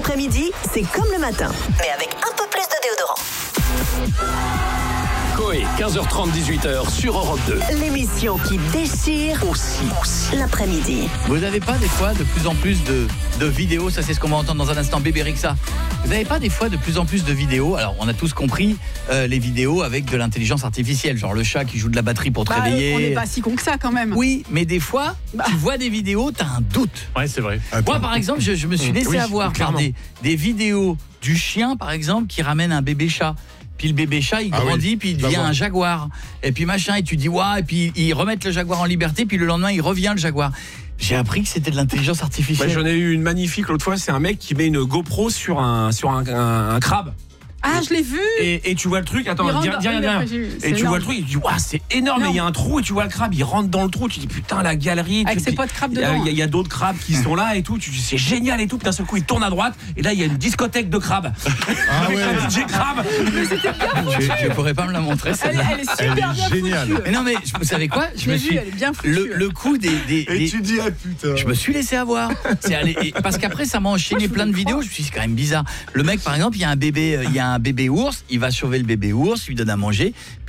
L'après-midi, c'est comme le matin, mais avec un peu plus de déodorant. Coé, 15h30, 18h sur Europe 2. L'émission qui déchire aussi l'après-midi. Vous n'avez pas des fois de plus en plus de vidéos, ça c'est ce qu'on va entendre dans un instant, Bébé Rexha. Vous n'avez pas des fois de plus en plus de vidéos, alors on a tous compris les vidéos avec de l'intelligence artificielle, genre le chat qui joue de la batterie pour te réveiller. On n'est pas si con que ça quand même. Oui, mais des fois, tu vois des vidéos, t'as un doute. Ouais, c'est vrai. Moi par exemple, je me suis laissé avoir par des vidéos du chien par exemple qui ramène un bébé chat. Puis le bébé chat, il grandit, puis il devient un jaguar. Et puis machin, et tu dis, et puis ils remettent le jaguar en liberté, puis le lendemain, il revient le jaguar. J'ai appris que c'était de l'intelligence artificielle. J'en ai eu une magnifique l'autre fois, c'est un mec qui met une GoPro sur un crabe. Ah, je l'ai vu. Et tu vois le truc, attends, dis rien. Et tu vois le truc, et tu dis, c'est énorme, mais il y a un trou, et tu vois le crabe, il rentre dans le trou, tu dis, putain, la galerie. Avec ses potes crabes dedans. Il y a d'autres crabes qui sont là et tout, tu dis, c'est génial et tout, puis d'un seul coup, il tourne à droite, et là, il y a une discothèque de crabes. Avec un DJ crabe. Je pourrais pas me la montrer, elle est super bien géniale. foutue. Mais non, mais vous savez quoi? Je l'ai vue, elle est bien foutue. Le coup des Et tu dis, putain. Je me suis laissé avoir. Parce qu'après, ça m'a enchaîné plein de vidéos. Je me suis dit, c'est quand même bizarre. Le mec, par exemple, il y a un bébé ours. Il va sauver le bébé ours, il lui donne à manger.